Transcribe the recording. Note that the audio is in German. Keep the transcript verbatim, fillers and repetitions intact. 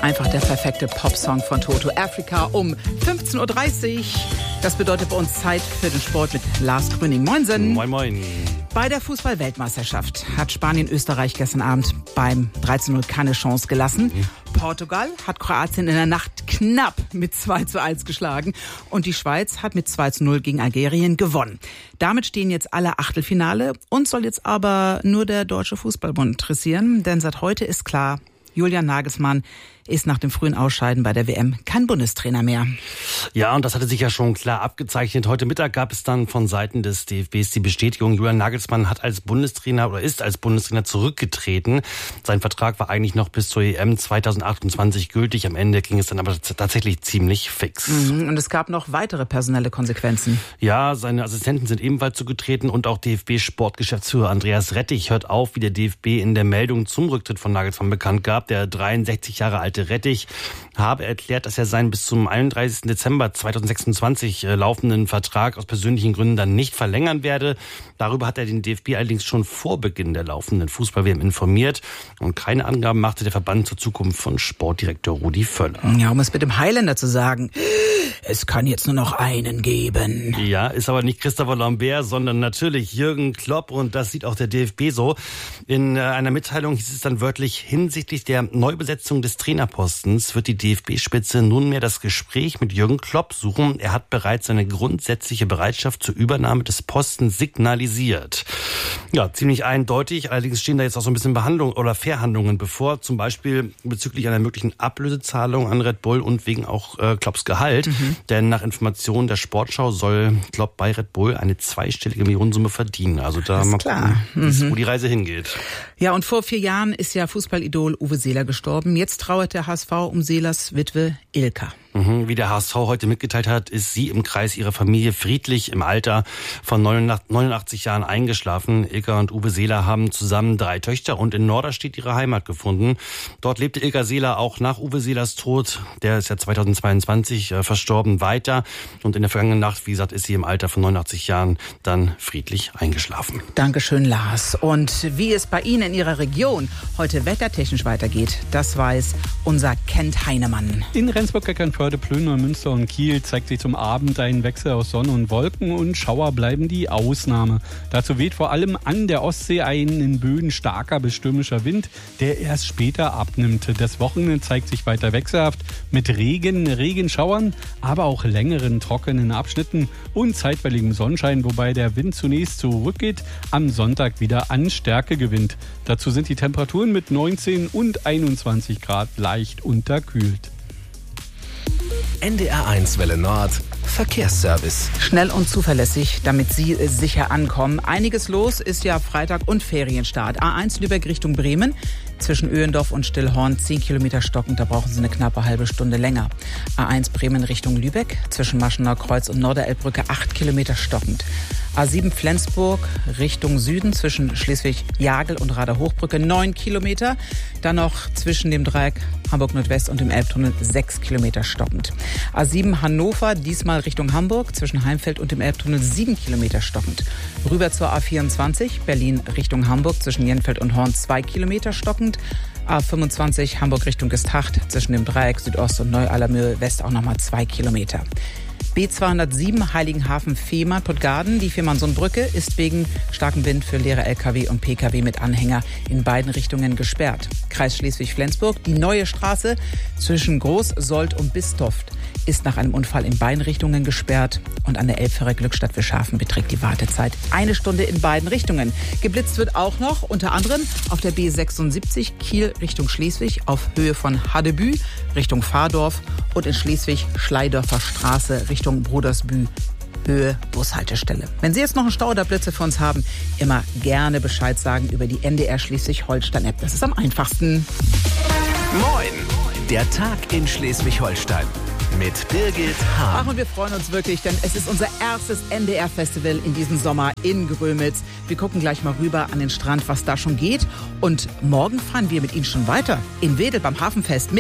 Einfach der perfekte Popsong von Toto. Africa um fünfzehn Uhr dreißig. Das bedeutet bei uns Zeit für den Sport mit Lars Grüning. Moinsen. Moin, moin. Bei der Fußball-Weltmeisterschaft hat Spanien Österreich gestern Abend beim dreizehn null keine Chance gelassen. Mhm. Portugal hat Kroatien in der Nacht knapp mit zwei zu eins geschlagen. Und die Schweiz hat mit zwei zu null gegen Algerien gewonnen. Damit stehen jetzt alle Achtelfinale. Uns soll jetzt aber nur der Deutsche Fußballbund interessieren. Denn seit heute ist klar, Julian Nagelsmann ist nach dem frühen Ausscheiden bei der W M kein Bundestrainer mehr. Ja, und das hatte sich ja schon klar abgezeichnet. Heute Mittag gab es dann von Seiten des D F Bs die Bestätigung, Julian Nagelsmann hat als Bundestrainer oder ist als Bundestrainer zurückgetreten. Sein Vertrag war eigentlich noch bis zur E M zwanzig achtundzwanzig gültig. Am Ende ging es dann aber tatsächlich ziemlich fix. Mhm, und es gab noch weitere personelle Konsequenzen. Ja, seine Assistenten sind ebenfalls zurückgetreten und auch D F B-Sportgeschäftsführer Andreas Rettich hört auf, wie der D F B in der Meldung zum Rücktritt von Nagelsmann bekannt gab. Der dreiundsechzig Jahre alte Rettich habe erklärt, dass er seinen bis zum einunddreißigsten Dezember zweitausendsechsundzwanzig laufenden Vertrag aus persönlichen Gründen dann nicht verlängern werde. Darüber hat er den D F B allerdings schon vor Beginn der laufenden Fußball-W M informiert. Und keine Angaben machte der Verband zur Zukunft von Sportdirektor Rudi Völler. Ja, um es mit dem Highlander zu sagen, es kann jetzt nur noch einen geben. Ja, ist aber nicht Christopher Lambert, sondern natürlich Jürgen Klopp. Und das sieht auch der D F B so. In einer Mitteilung hieß es dann wörtlich, hinsichtlich der Neubesetzung des Trainerpostens wird die D F B-Spitze nunmehr das Gespräch mit Jürgen Klopp suchen. Er hat bereits seine grundsätzliche Bereitschaft zur Übernahme des Postens signalisiert. Ja, ziemlich eindeutig. Allerdings stehen da jetzt auch so ein bisschen Behandlung oder Verhandlungen bevor. Zum Beispiel bezüglich einer möglichen Ablösezahlung an Red Bull und wegen auch äh, Klopps Gehalt. Mhm. Denn nach Informationen der Sportschau soll Klopp bei Red Bull eine zweistellige Millionensumme verdienen. Also da mal gucken, mhm. wo die Reise hingeht. Ja, und vor vier Jahren ist ja Fußballidol Uwe Seeler gestorben. Jetzt trauert der H S V um Seelers Witwe Ilka. Wie der H S V heute mitgeteilt hat, ist sie im Kreis ihrer Familie friedlich im Alter von neunundachtzig Jahren eingeschlafen. Ilka und Uwe Seeler haben zusammen drei Töchter und in Norderstedt ihre Heimat gefunden. Dort lebte Ilka Seeler auch nach Uwe Seelers Tod. Der ist ja zweitausendzweiundzwanzig äh, verstorben weiter. Und in der vergangenen Nacht, wie gesagt, ist sie im Alter von neunundachtzig Jahren dann friedlich eingeschlafen. Dankeschön, Lars. Und wie es bei Ihnen in Ihrer Region heute wettertechnisch weitergeht, das weiß unser Kent Heinemann. In Rendsburg-Eckernförde, Plön, Neumünster und Kiel zeigt sich zum Abend ein Wechsel aus Sonne und Wolken und Schauer bleiben die Ausnahme. Dazu weht vor allem an der Ostsee ein in Böen starker bis stürmischer Wind, der erst später abnimmt. Das Wochenende zeigt sich weiter wechselhaft mit Regen, Regenschauern, aber auch längeren trockenen Abschnitten und zeitweiligem Sonnenschein, wobei der Wind zunächst zurückgeht, am Sonntag wieder an Stärke gewinnt. Dazu sind die Temperaturen mit neunzehn und einundzwanzig Grad leicht unterkühlt. N D R eins Welle Nord Verkehrsservice. Schnell und zuverlässig, damit Sie sicher ankommen. Einiges los ist ja Freitag und Ferienstart. A eins Lübeck Richtung Bremen. Zwischen Öhendorf und Stillhorn zehn Kilometer stockend, da brauchen Sie eine knappe halbe Stunde länger. A eins Bremen Richtung Lübeck, zwischen Maschenauer Kreuz und Norderelbbrücke acht Kilometer stockend. A sieben Flensburg Richtung Süden, zwischen Schleswig-Jagel und Rader-Hochbrücke neun Kilometer. Dann noch zwischen dem Dreieck Hamburg-Nordwest und dem Elbtunnel sechs Kilometer stockend. A sieben Hannover, diesmal Richtung Hamburg, zwischen Heimfeld und dem Elbtunnel sieben Kilometer stockend. Rüber zur A vierundzwanzig, Berlin Richtung Hamburg, zwischen Jenfeld und Horn zwei Kilometer stockend. A fünfundzwanzig Hamburg Richtung Gestacht, zwischen dem Dreieck Südost und Neu-Allermühl West auch nochmal zwei Kilometer. B zweihundertsieben Heiligenhafen-Fehmarn Puttgarden. Die Fehmarnsundbrücke ist wegen starkem Wind für leere L K W und P K W mit Anhänger in beiden Richtungen gesperrt. Kreis Schleswig-Flensburg, die neue Straße zwischen Groß-Sold und Bistoft ist nach einem Unfall in beiden Richtungen gesperrt. Und an der Elbfähre Glückstadt Wischhafen beträgt die Wartezeit eine Stunde in beiden Richtungen. Geblitzt wird auch noch, unter anderem auf der B sechsundsiebzig Kiel Richtung Schleswig auf Höhe von Haddebü Richtung Fahrdorf und in Schleswig Schleidorfer Straße Richtung Brodersbü Höhe Bushaltestelle. Wenn Sie jetzt noch einen Stau oder Blitze für uns haben, immer gerne Bescheid sagen über die N D R Schleswig-Holstein-App. Das ist am einfachsten. Moin, der Tag in Schleswig-Holstein. Mit Birgit Hahn. Ach, und wir freuen uns wirklich, denn es ist unser erstes N D R-Festival in diesem Sommer in Grömitz. Wir gucken gleich mal rüber an den Strand, was da schon geht. Und morgen fahren wir mit Ihnen schon weiter in Wedel beim Hafenfest mit